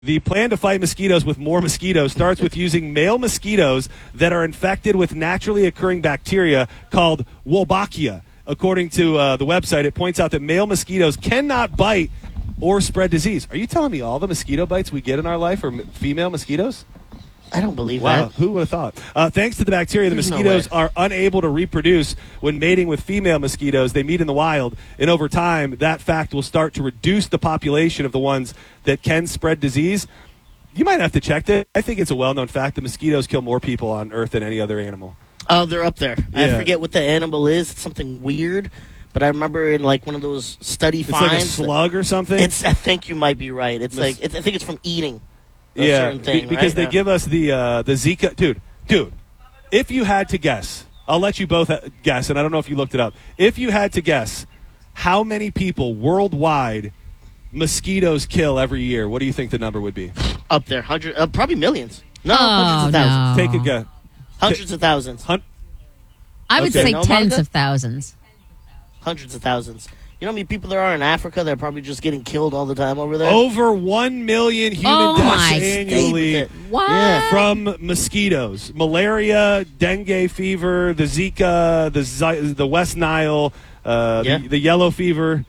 The plan to fight mosquitoes with more mosquitoes starts with using male mosquitoes that are infected with naturally occurring bacteria called Wolbachia. According to the website, it points out that male mosquitoes cannot bite or spread disease. Are you telling me all the mosquito bites we get in our life are female mosquitoes? I don't believe Wow, that. who would have thought? Thanks to the bacteria, the mosquitoes are unable to reproduce when mating with female mosquitoes. They meet in the wild, and over time, that fact will start to reduce the population of the ones that can spread disease. You might have to check that. I think it's a well-known fact that mosquitoes kill more people on Earth than any other animal. Oh, they're up there. Yeah. I forget what the animal is. It's something weird. But I remember in like one of those study finds. It's like a slug or something? I think you might be right. It's I think it's from eating. Yeah, thing, because right? they give us the Zika. Dude, if you had to guess, I'll let you both guess, and I don't know if you looked it up. If you had to guess how many people worldwide mosquitoes kill every year, what do you think the number would be? Up there, probably millions. No, hundreds of thousands. Take a guess. Hundreds of thousands. I would say No, tens Monica? of thousands. Hundreds of thousands. You know how many people there are in Africa that are probably just getting killed all the time over there? Over 1 million human Oh deaths my annually What? Yeah. from mosquitoes. Malaria, dengue fever, the Zika, the West Nile, the yellow fever.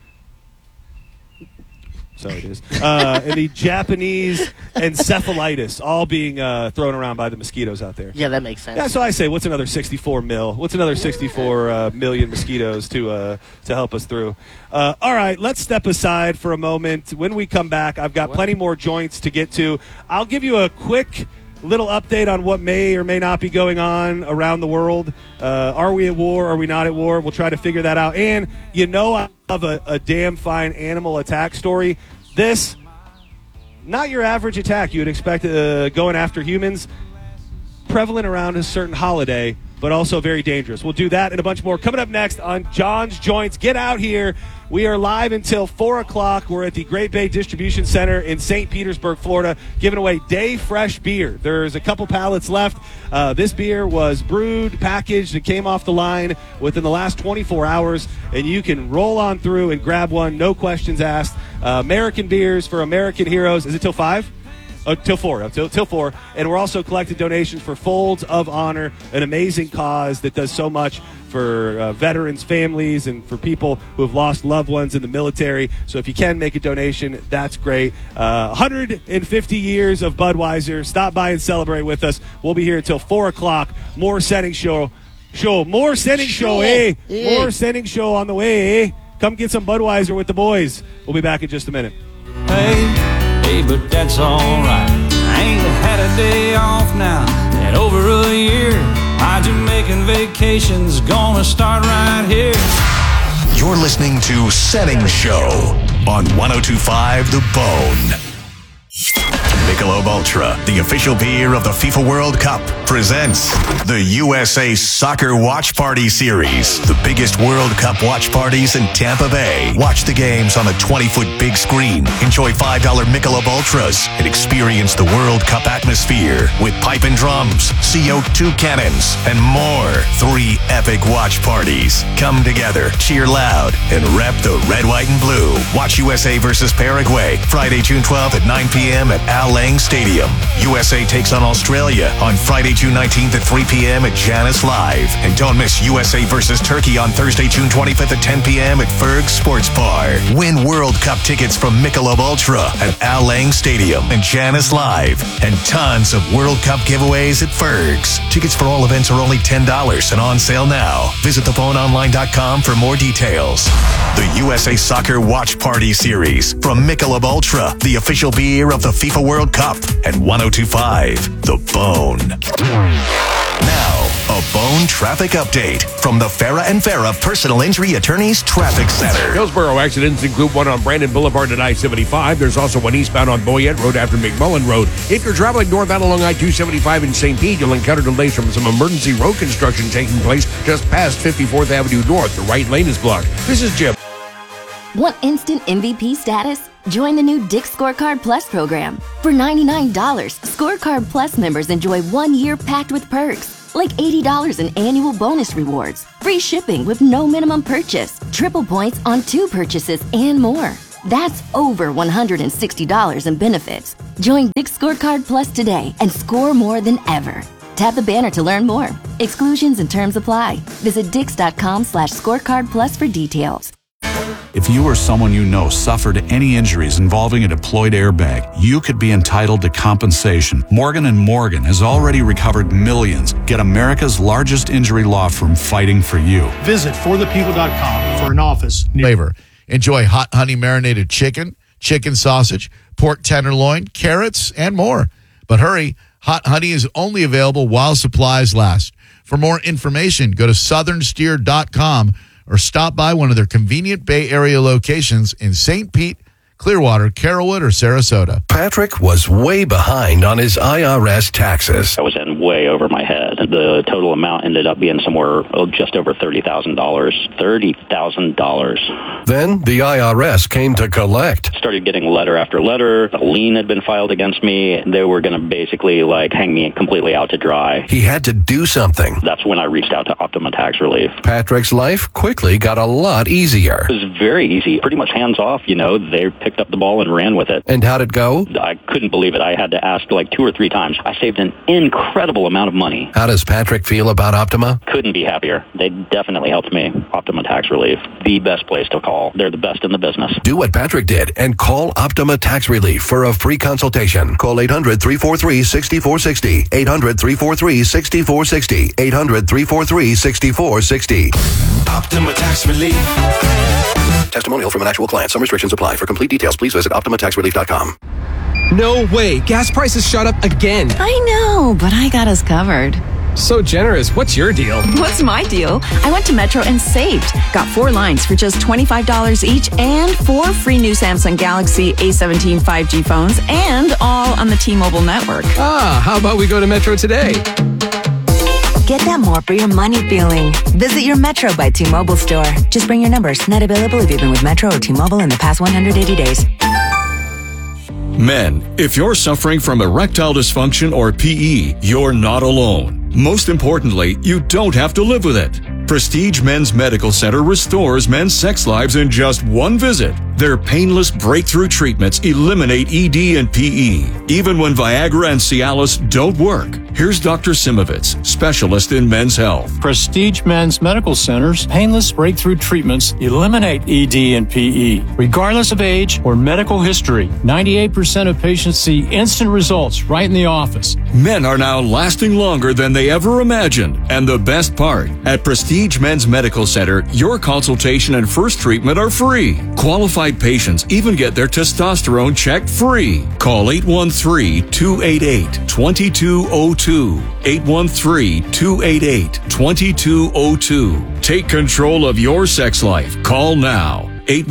Sorry, it is. And the Japanese encephalitis, all being thrown around by the mosquitoes out there. Yeah, that makes sense. Yeah, so I say, what's another 64 mil? What's another 64 million mosquitoes to help us through? All right, let's step aside for a moment. When we come back, I've got plenty more joints to get to. I'll give you a quick little update on what may or may not be going on around the world. Are we at war? Are we not at war? We'll try to figure that out. And I have a damn fine animal attack story. This, not your average attack you would expect going after humans. Prevalent around a certain holiday, but also very dangerous. We'll do that and a bunch more coming up next on John's Joints. Get out here. We are live until 4 o'clock. We're at the Great Bay Distribution Center in St. Petersburg, Florida, giving away Day Fresh beer. There's a couple pallets left. This beer was brewed, packaged, and came off the line within the last 24 hours, and you can roll on through and grab one, no questions asked. American beers for American heroes. Is it till 5? Till 4. Till 4. And we're also collecting donations for Folds of Honor, an amazing cause that does so much for veterans, families, and for people who have lost loved ones in the military. So if you can make a donation, that's great. 150 years of Budweiser. Stop by and celebrate with us. We'll be here until 4 o'clock. More Setting Show. More Setting Show, eh? Yeah. More Setting Show on the way, eh? Come get some Budweiser with the boys. We'll be back in just a minute. Hey, but that's alright. I ain't had a day off now in over a year. My Jamaican vacation's gonna start right here. You're listening to Setting Show on 102.5 The Bone. Michelob Ultra, the official beer of the FIFA World Cup, presents the USA Soccer Watch Party Series. The biggest World Cup watch parties in Tampa Bay. Watch the games on a 20-foot big screen. Enjoy $5 Michelob Ultras and experience the World Cup atmosphere with pipe and drums, CO2 cannons, and more. 3 epic watch parties. Come together, cheer loud, and rep the red, white, and blue. Watch USA versus Paraguay, Friday, June 12th at 9 p.m. at Al Lang Stadium. USA takes on Australia on Friday, June 19th at 3 p.m. at Janice Live. And don't miss USA versus Turkey on Thursday, June 25th at 10 p.m. at Ferg Sports Bar. Win World Cup tickets from Michelob Ultra at Al Lang Stadium and Janice Live. And tons of World Cup giveaways at Ferg's. Tickets for all events are only $10 and on sale now. Visit theboneonline.com for more details. The USA Soccer Watch Party Series from Michelob Ultra, the official beer of the FIFA World Cup at 102.5 The Bone. Now, a Bone traffic update from the Farah and Farah Personal Injury Attorneys Traffic Center. Hillsborough accidents include one on Brandon Boulevard at I-75. There's also one eastbound on Boyette Road after McMullen Road. If you're traveling northbound along I-275 in St. Pete, you'll encounter delays from some emergency road construction taking place just past 54th Avenue North. The right lane is blocked. This is Jim. Want instant MVP status? Join the new Dick's Scorecard Plus program. For $99, Scorecard Plus members enjoy 1 year packed with perks, like $80 in annual bonus rewards, free shipping with no minimum purchase, triple points on 2 purchases, and more. That's over $160 in benefits. Join Dick's Scorecard Plus today and score more than ever. Tap the banner to learn more. Exclusions and terms apply. Visit dix.com/scorecard plus for details. If you or someone you know suffered any injuries involving a deployed airbag, you could be entitled to compensation. Morgan & Morgan has already recovered millions. Get America's largest injury law firm fighting for you. Visit forthepeople.com for an office. Flavor. Enjoy hot honey marinated chicken, chicken sausage, pork tenderloin, carrots, and more. But hurry, hot honey is only available while supplies last. For more information, go to southernsteer.com or stop by one of their convenient Bay Area locations in St. Pete, Clearwater, Carrollwood, or Sarasota. Patrick was way behind on his IRS taxes. I was in way over my head. The total amount ended up being somewhere just over $30,000. $30,000. Then the IRS came to collect. Started getting letter after letter. A lien had been filed against me. They were going to basically hang me completely out to dry. He had to do something. That's when I reached out to Optima Tax Relief. Patrick's life quickly got a lot easier. It was very easy, pretty much hands off. They picked up the ball and ran with it. And how'd it go? I couldn't believe it. I had to ask 2 or 3 times. I saved an incredible amount of money. How does Patrick feel about Optima? Couldn't be happier. They definitely helped me. Optima Tax Relief, the best place to call. They're the best in the business. Do what Patrick did and call Optima Tax Relief for a free consultation. Call 800-343-6460. 800-343-6460. 800-343-6460. Optima Tax Relief. Testimonial from an actual client. Some restrictions apply. For complete details, please visit OptimaTaxRelief.com. No way. Gas prices shot up again. I know, but I got us covered. So generous. What's your deal? What's my deal? I went to Metro and saved. Got 4 lines for just $25 each and 4 free new Samsung Galaxy A17 5G phones and all on the T-Mobile network. How about we go to Metro today? Get that more for your money feeling. Visit your Metro by T-Mobile store. Just bring your numbers. Not available if you've been with Metro or T-Mobile in the past 180 days. Men, if you're suffering from erectile dysfunction or PE, you're not alone. Most importantly, you don't have to live with it. Prestige Men's Medical Center restores men's sex lives in just one visit. Their painless breakthrough treatments eliminate ED and PE, even when Viagra and Cialis don't work. Here's Dr. Simovitz, specialist in men's health. Prestige Men's Medical Center's painless breakthrough treatments eliminate ED and PE, regardless of age or medical history. 98% of patients see instant results right in the office. Men are now lasting longer than they ever imagined. And the best part, at Prestige Men's Medical Center, your consultation and first treatment are free. Qualified patients even get their testosterone checked free. Call 813-288-2202. 813-288-2202. Take control of your sex life. Call now.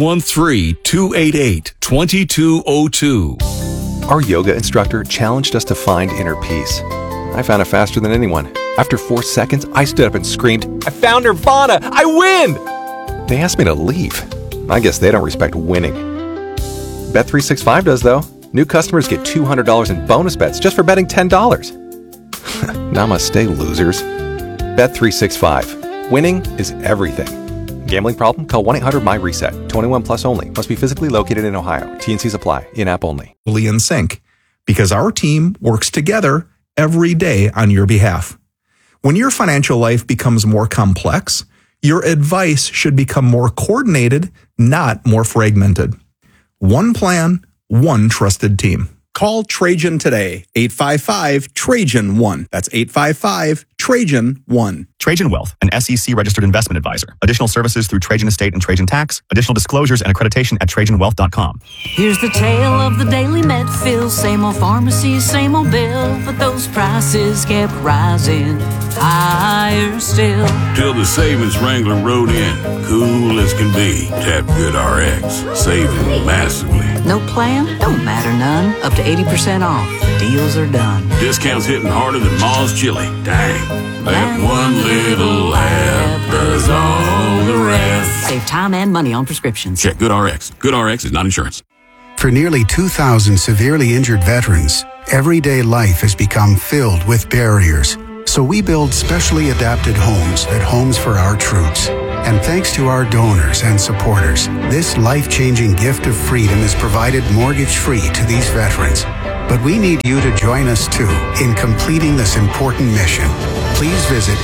813-288-2202. Our yoga instructor challenged us to find inner peace. I found it faster than anyone. After 4 seconds, I stood up and screamed, "I found Nirvana! I win!" They asked me to leave. I guess they don't respect winning. Bet365 does, though. New customers get $200 in bonus bets just for betting $10. Namaste, losers. Bet365. Winning is everything. Gambling problem? Call 1-800-MY-RESET. 21 plus only. Must be physically located in Ohio. T&Cs apply. In-app only. Fully in sync, because our team works together every day on your behalf. When your financial life becomes more complex, your advice should become more coordinated, not more fragmented. One plan, one trusted team. Call Trajan today, 855-TRAJAN-1. That's 855-TRAJAN-1. Trajan Wealth, an SEC-registered investment advisor. Additional services through Trajan Estate and Trajan Tax. Additional disclosures and accreditation at TrajanWealth.com. Here's the tale of the daily med fill. Same old pharmacy, same old bill. But those prices kept rising higher still. Till the savings Wrangler rode in. Cool as can be. Tap GoodRx. Saving massively. No plan? Don't matter none. Up to 80% off. Deals are done. Discounts hitting harder than Ma's chili. Dang. That one little app does all the rest. Save time and money on prescriptions. Check GoodRx. GoodRx is not insurance. For nearly 2,000 severely injured veterans, everyday life has become filled with barriers. So we build specially adapted homes at Homes for Our Troops. And thanks to our donors and supporters, this life-changing gift of freedom is provided mortgage-free to these veterans. But we need you to join us, too, in completing this important mission. Please visit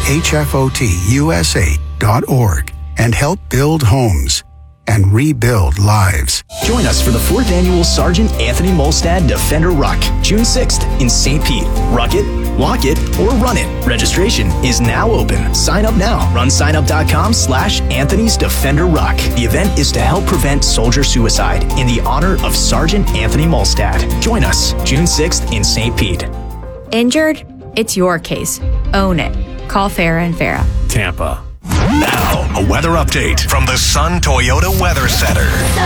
hfotusa.org and help build homes and rebuild lives. Join us for the 4th Annual Sergeant Anthony Molstad Defender Ruck, June 6th in St. Pete. Ruck it, walk it, or run it. Registration is now open. Sign up now. RunSignup.com/Anthony's Defender Ruck. The event is to help prevent soldier suicide in the honor of Sergeant Anthony Molstad. Join us June 6th in St. Pete. Injured? It's your case. Own it. Call Farah & Farah. Tampa. Now, a weather update from the Sun Toyota Weather Center.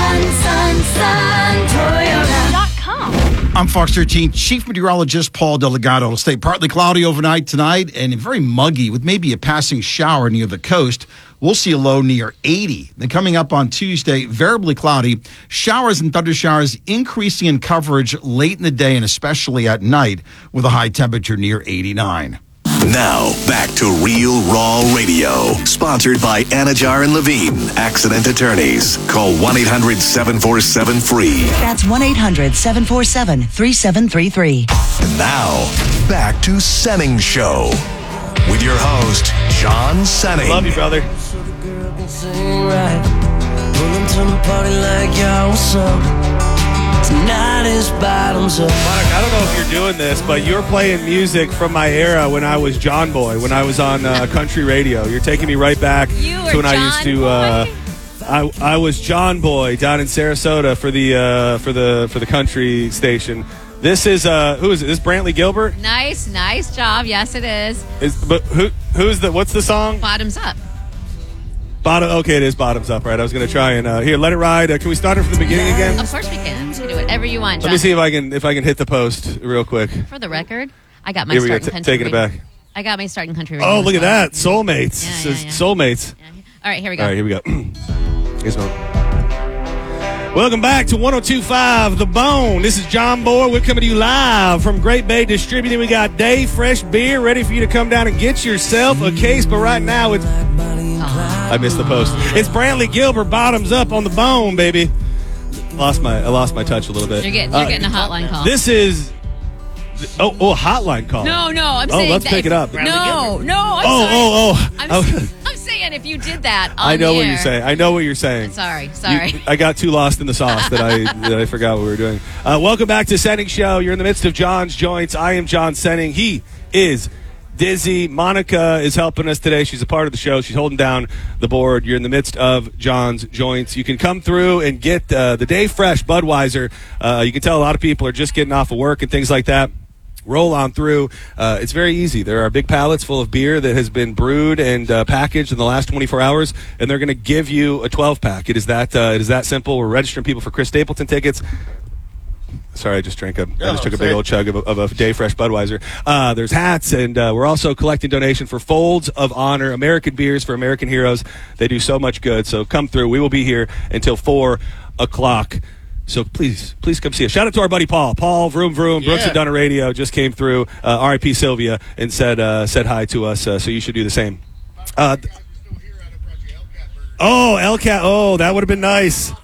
SunToyota.com. I'm Fox 13 Chief Meteorologist Paul Delgado. It'll stay partly cloudy overnight tonight and very muggy with maybe a passing shower near the coast. We'll see a low near 80. Then coming up on Tuesday, variably cloudy. Showers and thunder showers increasing in coverage late in the day and especially at night with a high temperature near 89. Now, back to Real Raw Radio. Sponsored by Anajar and Levine, Accident Attorneys. Call 1-800-747-FREE. That's 1-800-747-3733. And now, back to Senning Show. With your host, John Senning. Love you, brother. Tonight is bottoms up. Monica, I don't know if you're doing this, but you're playing music from my era when I was John Boy, when I was on country radio. You're taking me right back to when I used to. I was John Boy down in Sarasota for the country station. This is who is it? This is Brantley Gilbert. Nice job. Yes, it is. What's the song? Bottoms Up. Okay, it is Bottoms Up, right? I was going to try and here, let it ride. Can we start it from the beginning again? Of course we can. You can do whatever you want, John. Let me see if I can hit the post real quick. For the record, I got my here we start go. in country. Taking it back. I got my start in country radio. Oh, look at that. Soulmates. Yeah. Soulmates. Yeah. All right, here we go. All right, here we go. Here's one. Welcome back to 102.5 The Bone. This is John Boy. We're coming to you live from Great Bay Distributing. We got Dave Fresh Beer ready for you to come down and get yourself a case. But right now, it's... I missed the post. It's Brantley Gilbert, Bottoms Up on The Bone, baby. I lost my touch a little bit. You're getting a hotline call. This is... a hotline call. No, I'm saying... let's pick it up. No, I'm saying if you did that on I know what air. you're saying. I know what you're saying. Sorry. I got too lost in the sauce that I forgot what we were doing. Welcome back to Senning Show. You're in the midst of John's Joints. I am John Senning. He is Dizzy. Monica is helping us today. She's a part of the show. She's holding down the board. You're in the midst of John's Joints. You can come through and get the Dave Fresh Budweiser. You can tell a lot of people are just getting off of work and things like that. Roll on through. It's very easy. There are big pallets full of beer that has been brewed and packaged in the last 24 hours, and they're going to give you a 12-pack. It is that simple. We're registering people for Chris Stapleton tickets. Sorry, I just took a big old chug of a Dave Fresh Budweiser. There's hats, and we're also collecting donation for Folds of Honor, American beers for American heroes. They do so much good. So come through. We will be here until 4 o'clock. So please come see us. Shout out to our buddy Paul. Paul, vroom, vroom. Brooks at Dunner Radio just came through. R.I.P. Sylvia, and said hi to us. So you should do the same. LCAT. Oh, that would have been nice.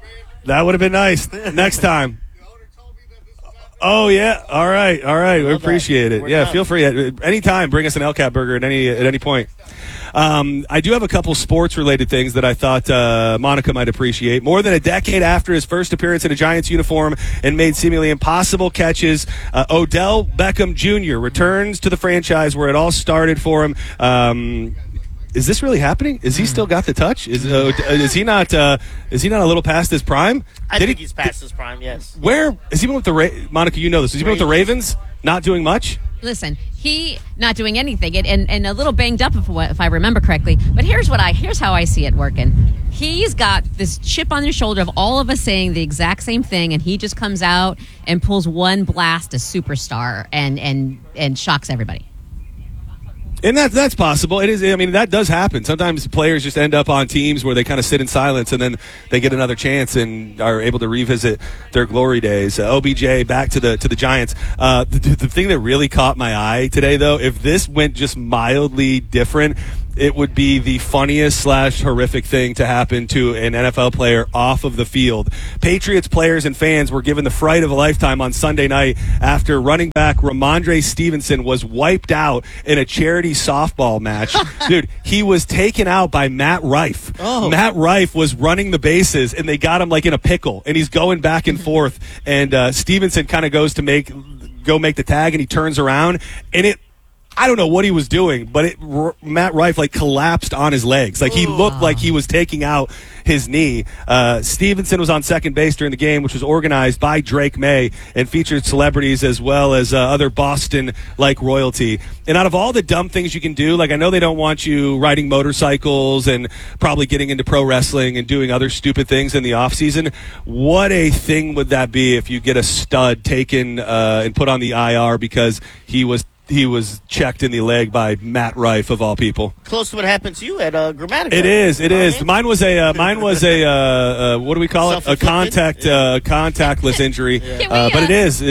Next time. Oh, yeah. All right. We appreciate it. Yeah, feel free. Anytime, bring us an LCAT burger at any point. I do have a couple sports-related things that I thought Monica might appreciate. More than a decade after his first appearance in a Giants uniform and made seemingly impossible catches, Odell Beckham Jr. returns to the franchise where it all started for him. Is this really happening? Is he still got the touch? Is he not a little past his prime? I think he's past his prime, yes. Where has he been with the Monica, you know this. Has he been with the Ravens? Not doing much? Listen, he not doing anything and a little banged up if I remember correctly. But here's how I see it working. He's got this chip on his shoulder of all of us saying the exact same thing, and he just comes out and pulls one blast, a superstar, and shocks everybody. And that's possible. It is. I mean, that does happen. Sometimes players just end up on teams where they kind of sit in silence, and then they get another chance and are able to revisit their glory days. OBJ back to the Giants. The thing that really caught my eye today, though, if this went just mildly different, it would be the funniest / horrific thing to happen to an NFL player off of the field. Patriots players and fans were given the fright of a lifetime on Sunday night after running back Ramondre Stevenson was wiped out in a charity softball match. Dude, he was taken out by Matt Rife. Matt Rife was running the bases, and they got him like in a pickle, and he's going back and forth, and Stevenson kind of goes to make the tag, and he turns around, and I don't know what he was doing, but Matt Rife like collapsed on his legs. Like he looked like he was taking out his knee. Stevenson was on second base during the game, which was organized by Drake May and featured celebrities as well as other Boston-like royalty. And out of all the dumb things you can do, like I know they don't want you riding motorcycles and probably getting into pro wrestling and doing other stupid things in the off season. What a thing would that be if you get a stud taken and put on the IR because he was checked in the leg by Matt Rife of all people. Close to what happened to you at Grammatica. It is. Mine was a what do we call it? A contactless injury. But it is.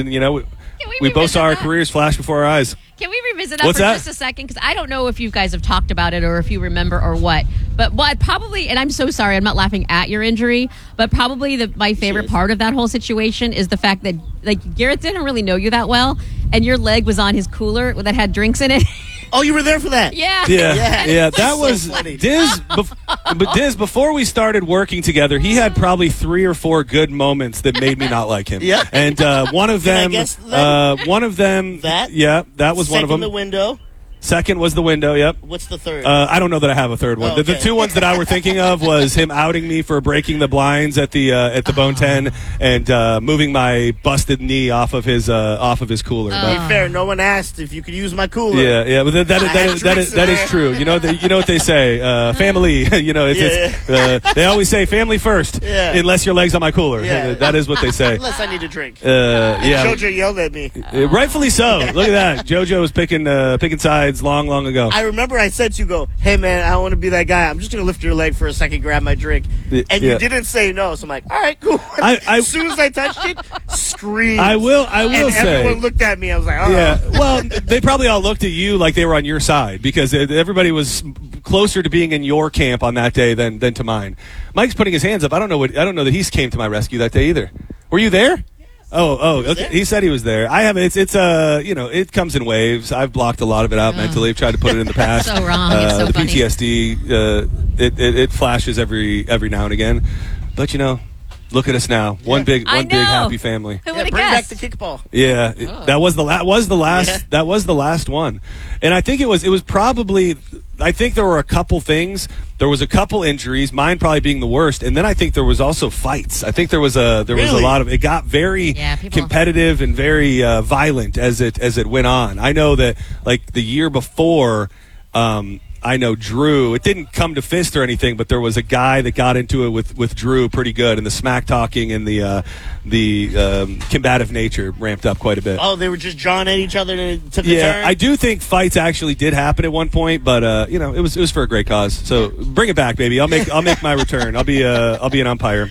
We both saw our careers flash before our eyes. Can we revisit that just a second? Because I don't know if you guys have talked about it or if you remember or what. But what probably, and I'm so sorry, I'm not laughing at your injury, but probably my favorite part of that whole situation is the fact that like Garrett didn't really know you that well, and your leg was on his cooler that had drinks in it. Oh, you were there for that? Yeah. That was Diz. But Diz, before we started working together, he had probably 3 or 4 good moments that made me not like him. Yeah. And one of them, that was one of them. The window. Second was the window, yep. What's the third? I don't know that I have a third one. Oh, okay. The 2 ones that I were thinking of was him outing me for breaking the blinds at the Bone 10 and moving my busted knee off of his cooler. To be fair, no one asked if you could use my cooler. Yeah, but that is true. You know what they say, family. They always say family first, unless your leg's on my cooler. Yeah. That is what they say. Unless I need a drink. JoJo yelled at me. Rightfully so. Look at that. JoJo was picking sides long ago. I remember I said to you, go, hey man, I don't want to be that guy. I'm just going to lift your leg for a second, grab my drink. And you didn't say no. So I'm like, all right, cool. As soon as I touched it, screamed. I will and say. Everyone looked at me. I was like, oh. Yeah. Well, they probably all looked at you like they were on your side because everybody was closer to being in your camp on that day than to mine. Mike's putting his hands up. I don't know that he came to my rescue that day either. Were you there? Oh, okay. He said he was there. I haven't. It comes in waves. I've blocked a lot of it out mentally. I've tried to put it in the past. So wrong. It's so the funny. PTSD, it flashes every now and again. But look at us now. One big happy family. Who would have bring back guessed? the kickball. Yeah, that was the last one. And I think it was probably. I think there were a couple things. There was a couple injuries, mine probably being the worst, and then I think there was also fights. I think there was a lot of. It got very competitive and very violent as it went on. I know that like the year before. I know Drew. It didn't come to fist or anything, but there was a guy that got into it with Drew pretty good, and the smack talking and the combative nature ramped up quite a bit. Oh, they were just jawing at each other and it took a turn? Yeah, I do think fights actually did happen at one point, but it was for a great cause. So bring it back, baby. I'll make my return. I'll be an umpire.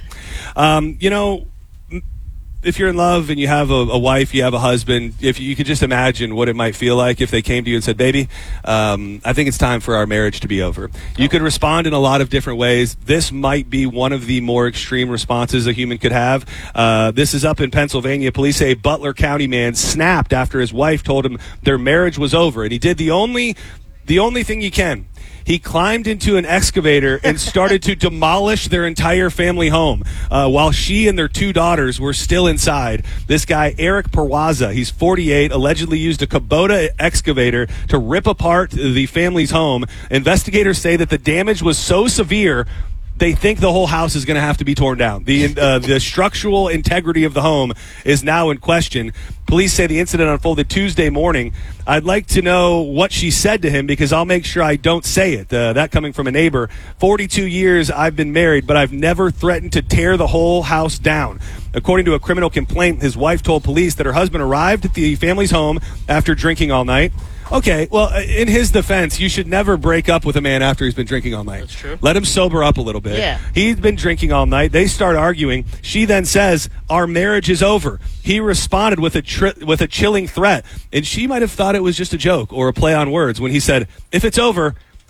If you're in love and you have a wife, you have a husband, if you could just imagine what it might feel like if they came to you and said, baby, I think it's time for our marriage to be over. You could respond in a lot of different ways. This might be one of the more extreme responses a human could have. This is up in Pennsylvania. Police say Butler County man snapped after his wife told him their marriage was over. And he did the only thing you can. He climbed into an excavator and started to demolish their entire family home while she and their 2 daughters were still inside. This guy, Eric Perwaza, he's 48, allegedly used a Kubota excavator to rip apart the family's home. Investigators say that the damage was so severe they think the whole house is going to have to be torn down. The structural integrity of the home is now in question. Police say the incident unfolded Tuesday morning. I'd like to know what she said to him because I'll make sure I don't say it. That coming from a neighbor. 42 years I've been married, but I've never threatened to tear the whole house down. According to a criminal complaint, his wife told police that her husband arrived at the family's home after drinking all night. Okay, well, in his defense, you should never break up with a man after he's been drinking all night. That's true. Let him sober up a little bit. Yeah. He's been drinking all night. They start arguing. She then says, our marriage is over. He responded with a chilling threat, and she might have thought it was just a joke or a play on words when he said, if it's over,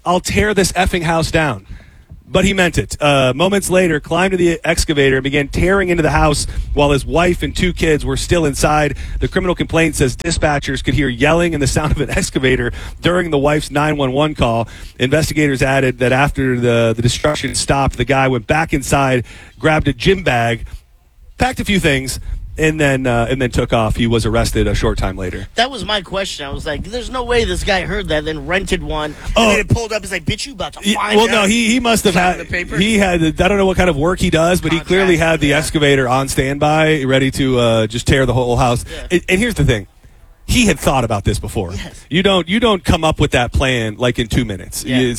I'll tear this effing house down. But he meant it. Moments later, climbed to the excavator and began tearing into the house while his wife and 2 kids were still inside. The criminal complaint says dispatchers could hear yelling and the sound of an excavator during the wife's 911 call. Investigators added that after the destruction stopped, the guy went back inside, grabbed a gym bag, packed a few things, and then took off. He was arrested a short time later. That was my question. I was like, there's no way this guy heard that, then rented one, and then it pulled up. He's like, bitch, you about to find out. No, he must have had, he had, I don't know what kind of work he does, but he clearly had the excavator on standby, ready to just tear the whole house. Yeah. And here's the thing. He had thought about this before. Yes. You don't come up with that plan like in 2 minutes. Yeah.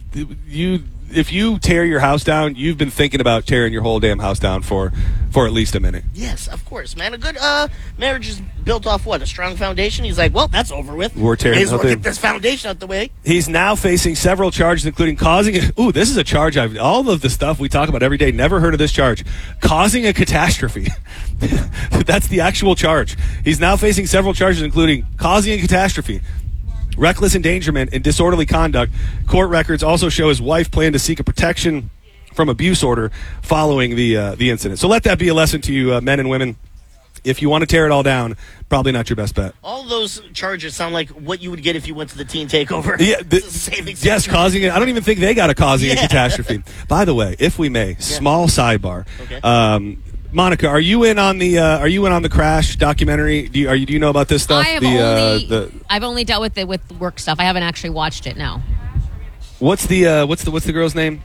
If you tear your house down, you've been thinking about tearing your whole damn house down for at least a minute. Yes, of course, man. A good marriage is built off what? A strong foundation? He's like, well, that's over with. We're tearing the get this foundation out the way. He's now facing several charges, including causing this is a charge all of the stuff we talk about every day, never heard of this charge. Causing a catastrophe. That's the actual charge. He's now facing several charges, including causing a catastrophe, reckless endangerment, and disorderly conduct. Court records also show his wife planned to seek a protection from abuse order following the incident. So let that be a lesson to you, men and women. If you want to tear it all down, probably not your best bet. All those charges sound like what you would get if you went to the teen takeover. Yeah, yes, causing it. I don't even think they got a causing a catastrophe. By the way, if we may, small sidebar. Okay. Monica, are you in on the Crash documentary? Do you know about this stuff? I've only dealt with it with work stuff. I haven't actually watched it. No. What's the girl's name?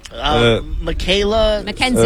Michaela Mackenzie.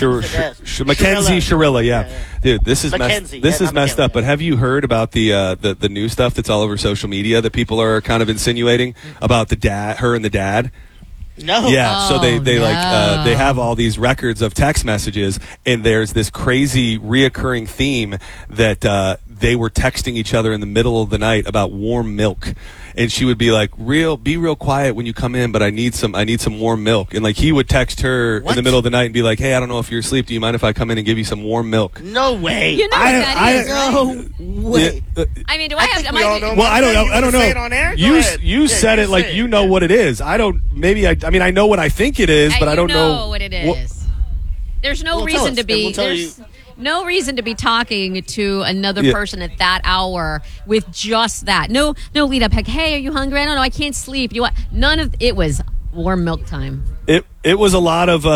Mackenzie Shirilla. Yeah. Dude, this is messed up. But have you heard about the new stuff that's all over social media that people are kind of insinuating about her and the dad? No. Yeah, so they they have all these records of text messages, and there's this crazy reoccurring theme that they were texting each other in the middle of the night about warm milk. And she would be like, be real quiet when you come in, but I need some warm milk. And like he would text her in the middle of the night and be like, hey, I don't know if you're asleep. Do you mind if I come in and give you some warm milk? No way. You know what that is, right? No way. I mean, do I have to? Well, I don't know. I don't know. Say it on air? You said it like you know what it is. I don't. Maybe I mean I know what I think it is, but I don't know what it is. There's no reason to be. No reason to be talking to another person at that hour with just that. No lead up. Like, hey, are you hungry? I don't know. I can't sleep. You want none of it was warm milk time. It was a lot of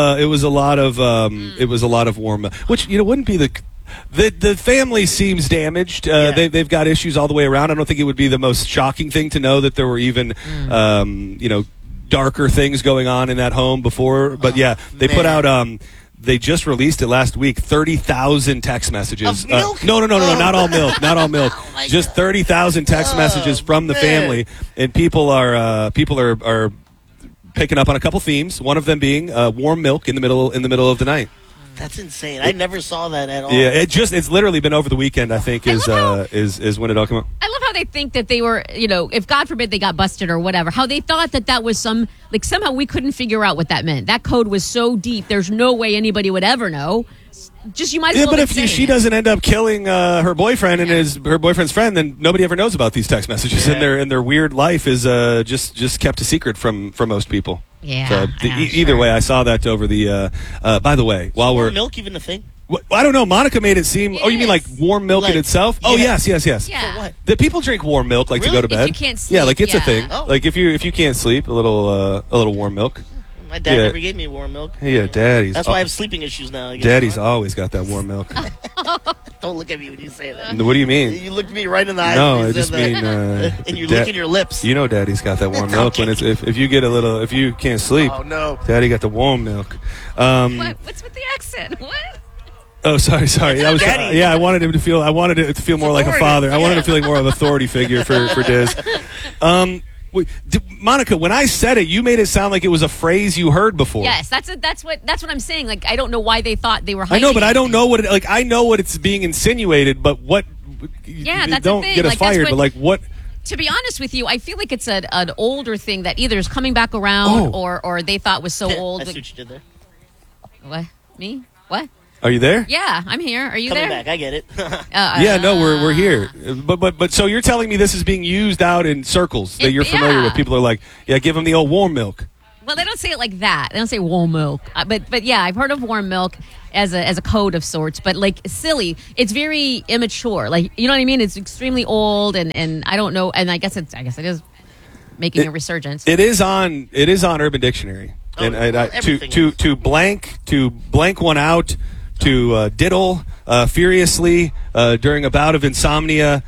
warm milk, which wouldn't be the family seems damaged. They've got issues all the way around. I don't think it would be the most shocking thing to know that there were even darker things going on in that home before. But they put out. They just released it last week. 30,000 text messages. Of milk? No, not all milk. Not all milk. Just 30,000 text messages from the family, and people are picking up on a couple themes. One of them being warm milk in the middle of the night. That's insane. I never saw that at all. Yeah, it's literally been over the weekend. I think is when it all came out. I love how they think that they were, if God forbid they got busted or whatever, how they thought that was somehow we couldn't figure out what that meant. That code was so deep. There's no way anybody would ever know. Just you might as well. But if she doesn't end up killing her boyfriend and her boyfriend's friend, then nobody ever knows about these text messages, and their weird life is just kept a secret from most people. Yeah. So either way, I saw that over the. By the way, while we're milk even a thing. I don't know. Monica made it seem. You mean like warm milk in itself? Yeah. Oh yes. Yeah. For what? That people drink warm milk to go to bed. If you can't sleep, yeah, like it's a thing. Oh. Like if you can't sleep, a little warm milk. My dad never gave me warm milk. Yeah, Daddy's. That's why I have sleeping issues now. I guess. Daddy's always got that warm milk. Don't look at me when you say that. What do you mean? You looked me right in the eyes. No, I just mean. And you're licking your lips. You know, Daddy's got that warm milk when it's if you can't sleep. Oh no. Daddy got the warm milk. What's with the accent? What? Oh, sorry. I wanted it to feel more like a father. I wanted to feel like more of an authority figure for Diz. Monica, when I said it, you made it sound like it was a phrase you heard before. Yes, that's what I'm saying. Like, I don't know why they thought they were hiding. I know, but I don't know what I know what it's being insinuated, but what? Yeah, that's don't the thing. Get us fired, but like what? To be honest with you, I feel like it's an older thing that either is coming back around or they thought was so old. I see what you did there. What? Me? What? Are you there? Yeah, I'm here. Are you Coming there? back, I get it. Yeah, no, we're here. But so you're telling me this is being used out in circles that you're familiar with? People are like, yeah, give them the old warm milk. Well, they don't say it like that. They don't say warm milk. But yeah, I've heard of warm milk as a code of sorts. But like silly, it's very immature. Like, you know what I mean? It's extremely old, and I don't know. And I guess it is making a resurgence. It is on Urban Dictionary. And to blank one out, to diddle furiously during a bout of insomnia,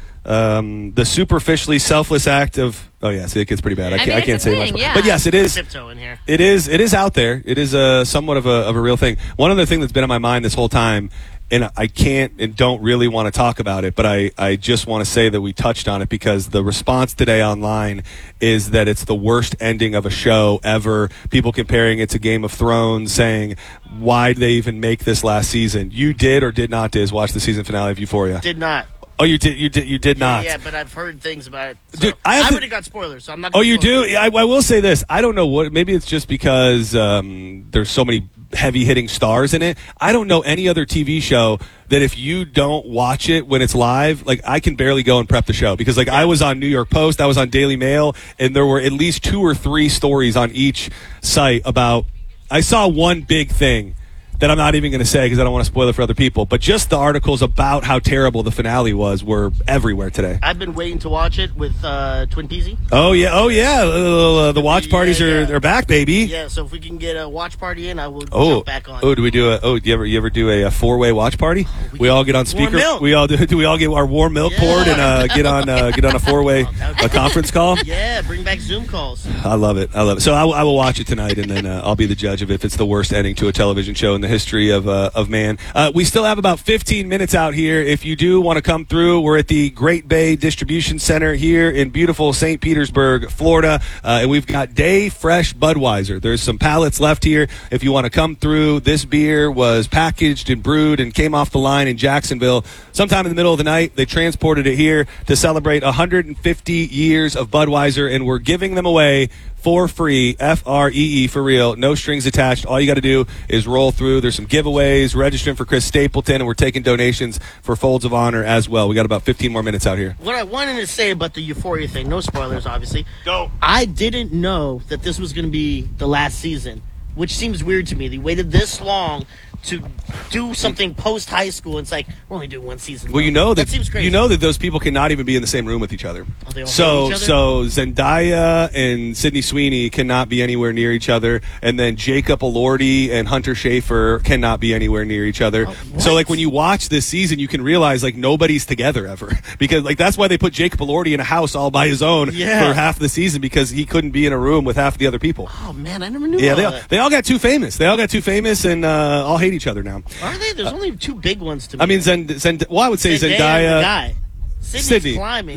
the superficially selfless act of see, it gets pretty bad. I can't say much more. Yeah. But yes, it is. Tiptoe in here. It is out there. It is somewhat of a real thing. One other thing that's been on my mind this whole time, and I can't and don't really want to talk about it, but I just want to say that we touched on it because the response today online is that it's the worst ending of a show ever. People comparing it to Game of Thrones, saying, why did they even make this last season? You did or did not, Diz, watch the season finale of Euphoria? Did not. Oh, you did not. Yeah, but I've heard things about it. So Dude, I already got spoilers, so I'm not. Oh, you do? I will say this. I don't know what. Maybe it's just because there's so many heavy-hitting stars in it. I don't know any other TV show that if you don't watch it when it's live, like I can barely go and prep the show because like I was on New York Post, I was on Daily Mail, and there were at least 2 or 3 stories on each site about. I saw one big thing that I'm not even going to say because I don't want to spoil it for other people. But just the articles about how terrible the finale was were everywhere today. I've been waiting to watch it with Twin Peasy. Oh yeah. The watch parties are back, baby. Yeah, so if we can get a watch party in, I will jump back on. Oh, do we do do you ever do a 4-way watch party? We all get on speaker. We all do we all get our warm milk poured and get on a 4-way conference call? Yeah, bring back Zoom calls. I love it. So I will watch it tonight, and then I'll be the judge of if it's the worst ending to a television show in the history of man. We still have about 15 minutes out here. If you do want to come through, we're at the Great Bay Distribution Center here in beautiful St. Petersburg, Florida, and we've got Day Fresh Budweiser. There's some pallets left here. If you want to come through, this beer was packaged and brewed and came off the line in Jacksonville sometime in the middle of the night. They transported it here to celebrate 150 years of Budweiser, and we're giving them away for free, FREE, for real, no strings attached. All you got to do is roll through. There's some giveaways, registering for Chris Stapleton, and we're taking donations for Folds of Honor as well. We got about 15 more minutes out here. What I wanted to say about the Euphoria thing, no spoilers, obviously. Go. I didn't know that this was going to be the last season, which seems weird to me. They waited this long to do something post high school. It's like we're only doing one season. Well, you know that seems crazy. You know that those people cannot even be in the same room with each other. Oh, they all so hate each other? Zendaya and Sydney Sweeney cannot be anywhere near each other, and then Jacob Elordi and Hunter Schafer cannot be anywhere near each other. So like when you watch this season, you can realize like nobody's together ever because like that's why they put Jacob Elordi in a house all by his own for half the season because he couldn't be in a room with half the other people. Oh man, I never knew. Yeah, they all got too famous. They all got too famous and all hate each other now. Are they? There's only 2 big ones to me. I mean, I would say Zendaya. And the guy. Sydney's climbing.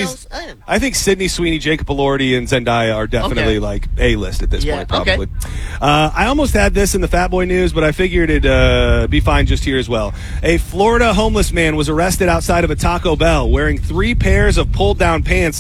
I think Sydney Sweeney, Jacob Elordi, and Zendaya are definitely like A-list at this point, probably. Okay. I almost had this in the Fat Boy News, but I figured it'd be fine just here as well. A Florida homeless man was arrested outside of a Taco Bell wearing 3 pairs of pulled-down pants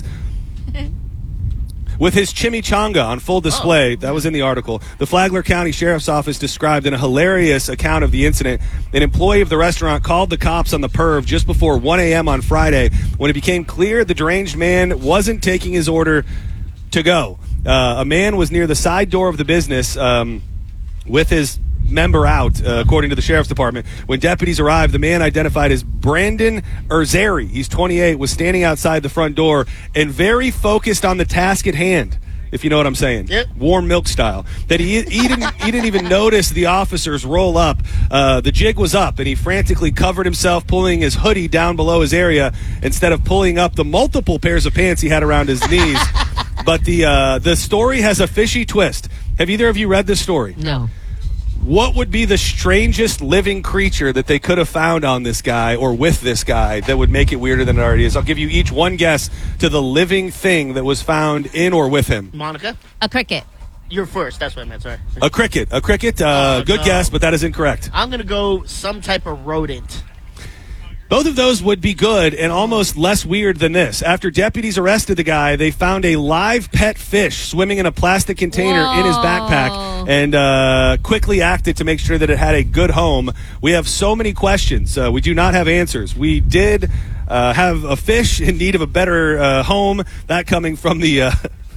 with his chimichanga on full display. That was in the article. The Flagler County Sheriff's Office described in a hilarious account of the incident. An employee of the restaurant called the cops on the perv just before 1 a.m. on Friday when it became clear the deranged man wasn't taking his order to go. A man was near the side door of the business with his member out, according to the sheriff's department. When deputies arrived, the man identified as Brandon Erzeri, he's 28, was standing outside the front door and very focused on the task at hand, if you know what I'm saying. Yep. Warm milk style. That he didn't even notice the officers roll up. The jig was up, and he frantically covered himself, pulling his hoodie down below his area instead of pulling up the multiple pairs of pants he had around his knees. But the story has a fishy twist. Have either of you read this story? No. What would be the strangest living creature that they could have found on this guy or with this guy that would make it weirder than it already is? I'll give you each one guess to the living thing that was found in or with him. Monica? A cricket. You're first. That's what I meant. Sorry. A cricket. Good guess, but that is incorrect. I'm going to go some type of rodent. Both of those would be good and almost less weird than this. After deputies arrested the guy, they found a live pet fish swimming in a plastic container in his backpack and quickly acted to make sure that it had a good home. We have so many questions. We do not have answers. We did have a fish in need of a better home. That coming from the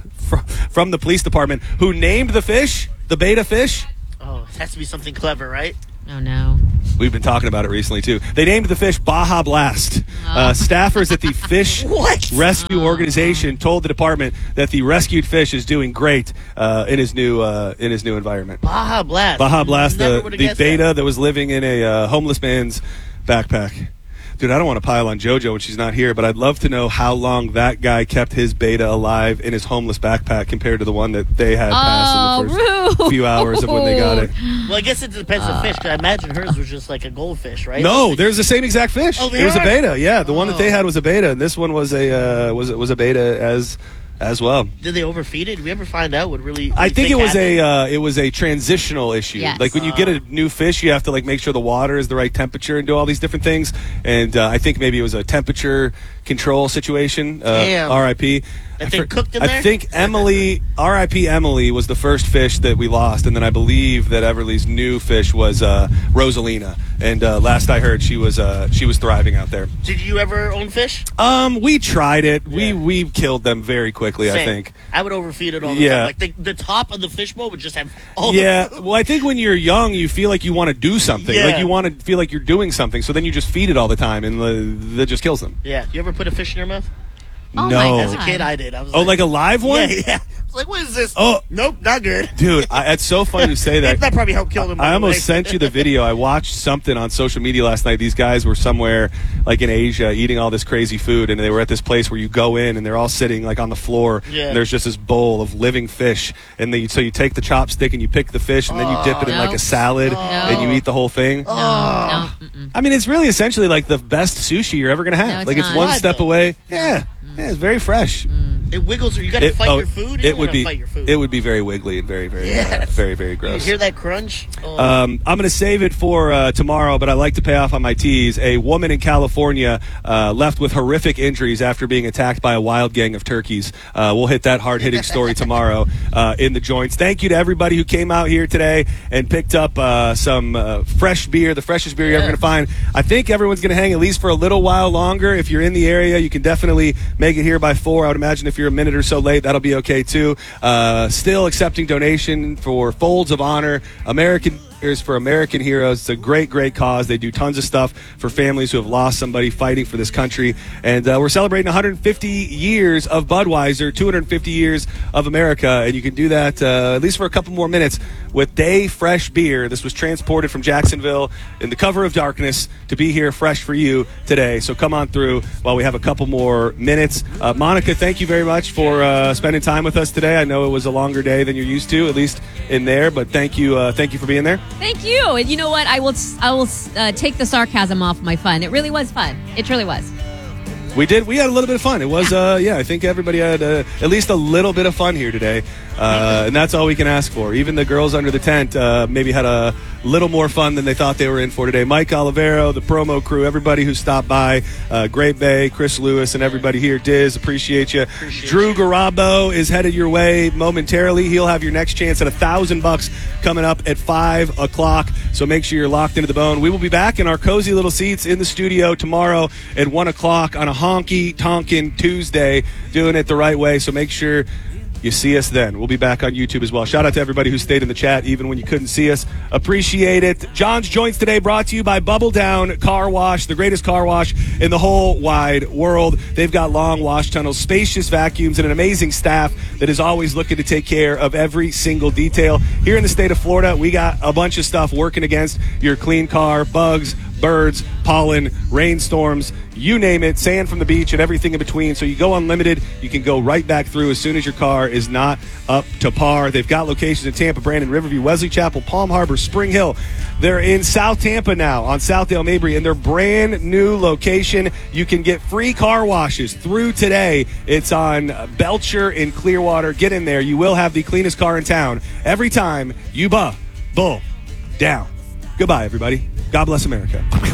from the police department, who named the fish, the beta fish. Oh, it has to be something clever, right? Oh, no. We've been talking about it recently, too. They named the fish Baja Blast. Staffers at the Fish Rescue Organization told the department that the rescued fish is doing great in his new environment. Baja Blast. Baja Blast, Never the would've guessed beta that was living in a homeless man's backpack. Dude, I don't want to pile on JoJo when she's not here, but I'd love to know how long that guy kept his beta alive in his homeless backpack compared to the one that they had pass in the first few hours of when they got it. Well, I guess it depends on the fish. 'Cause I imagine hers was just like a goldfish, right? No, there's the same exact fish. Oh, it was a beta. Yeah, the one that they had was a beta, and this one was a was a beta as well. Did they overfeed it? Did we ever find out what really? I think it was a transitional issue. Yes. Like when you get a new fish, you have to like make sure the water is the right temperature and do all these different things. And I think maybe it was a temperature control situation. Damn. R.I.P. That they cooked in there? I think Emily, R.I.P. Emily, was the first fish that we lost, and then I believe that Everly's new fish was Rosalina. And last I heard, she was thriving out there. Did you ever own fish? We tried it. Yeah. We killed them very quickly. Same. I think. I would overfeed it all the time. Like the top of the fishbowl would just have all the food. Well, I think when you're young, you feel like you want to do something. Yeah. Like you want to feel like you're doing something. So then you just feed it all the time, and that just kills them. Yeah. You ever put a fish in your mouth? Oh No. my As a God. kid, I did. I was Like a live one? Yeah. I was like, what is this? Oh. Nope, not good. Dude, it's so funny you say that. That probably helped kill him. I almost sent you the video. I watched something on social media last night. These guys were somewhere like in Asia eating all this crazy food, and they were at this place where you go in and they're all sitting like on the floor, Yeah. and there's just this bowl of living fish, and so you take the chopstick and you pick the fish, and then you dip it in like a salad, and you eat the whole thing. No. I mean, it's really essentially like the best sushi you're ever gonna have. No, it's like it's not. one Why, step though? away. Yeah, it's very fresh. It wiggles. You got to fight your food. You It don't would wanna be. fight your food. It would be very wiggly and very, very, Yes. very, very You gross. hear that crunch? Oh. I'm going to save it for tomorrow, but I like to pay off on my teas. A woman in California left with horrific injuries after being attacked by a wild gang of turkeys. We'll hit that hard-hitting story tomorrow in the joints. Thank you to everybody who came out here today and picked up some fresh beer, the freshest beer you're ever going to find. I think everyone's going to hang at least for a little while longer. If you're in the area, you can definitely make it here by 4. I would imagine if you're a minute or so late, that'll be okay too. Still accepting donation for Folds of Honor, American Beers for American Heroes. It's a great, great cause. They do tons of stuff for families who have lost somebody fighting for this country. And we're celebrating 150 years of Budweiser, 250 years of America. And you can do that at least for a couple more minutes with Day Fresh Beer. This was transported from Jacksonville in the cover of darkness to be here fresh for you today. So come on through while we have a couple more minutes. Monica, thank you very much for spending time with us today. I know it was a longer day than you're used to, at least in there, but thank you for being there. Thank you. And you know what? I will take the sarcasm off my fun. It really was fun. It truly was. We had a little bit of fun. It was, I think everybody had at least a little bit of fun here today. And that's all we can ask for. Even the girls under the tent maybe had a little more fun than they thought they were in for today. Mike Olivero, the promo crew, everybody who stopped by, Great Bay, Chris Lewis, and everybody here. Diz, appreciate you. Drew Garabo is headed your way momentarily. He'll have your next chance at $1,000 coming up at 5 o'clock. So make sure you're locked into the bone. We will be back in our cozy little seats in the studio tomorrow at 1 o'clock on a honky-tonkin' Tuesday, doing it the right way. So make sure you see us then. We'll be back on YouTube as well. Shout out to everybody who stayed in the chat even when you couldn't see us. Appreciate it. John's Joints today brought to you by Bubble Down Car Wash, the greatest car wash in the whole wide world. They've got long wash tunnels, spacious vacuums, and an amazing staff that is always looking to take care of every single detail. Here in the state of Florida, we got a bunch of stuff working against your clean car, bugs, birds, pollen, rainstorms, you name it, sand from the beach and everything in between. So you go unlimited, you can go right back through as soon as your car is not up to par. They've got locations in Tampa, Brandon, Riverview, Wesley Chapel, Palm Harbor, Spring Hill. They're in South Tampa now on Southdale Mabry in their brand new location. You can get free car washes through today. It's on Belcher in Clearwater. Get in there. You will have the cleanest car in town every time you bull down. Goodbye, everybody. God bless America.